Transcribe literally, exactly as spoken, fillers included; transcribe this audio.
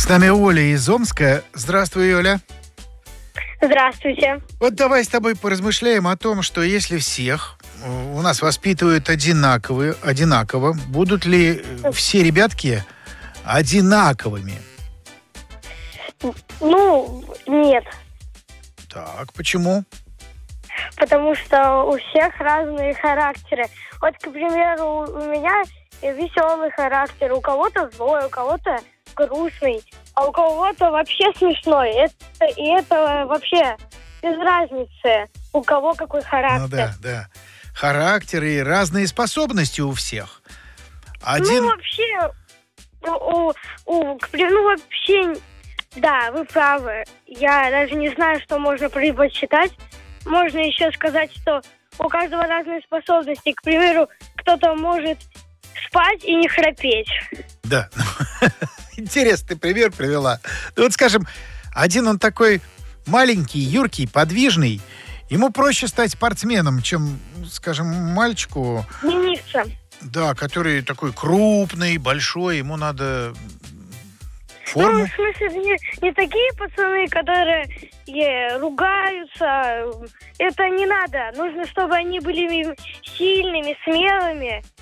С нами Оля из Омска. Здравствуй, Оля. Здравствуйте. Вот давай с тобой поразмышляем о том, что если всех у нас воспитывают одинаково, одинаково, будут ли все ребятки одинаковыми? Ну, нет. Так, почему? Потому что у всех разные характеры. Вот, к примеру, у меня веселый характер, у кого-то злой, у кого-то грустный, а у кого-то вообще смешной. Это, и это вообще без разницы, у кого какой характер. Ну да, да. Характеры и разные способности у всех. Один... Ну, вообще, у, у, к примеру, ну, вообще, да, вы правы. Я даже не знаю, что можно предпочитать. Можно еще сказать, что у каждого разные способности. К примеру, кто-то может спать и не храпеть. Да. Интересный пример привела. Ну, вот, скажем, один он такой маленький, юркий, подвижный. Ему проще стать спортсменом, чем, скажем, мальчику... Ленивцем. Да, который такой крупный, большой. Ему надо форму... Ну, в смысле, не, не такие пацаны, которые е, ругаются. Это не надо. Нужно, чтобы они были сильными, смелыми.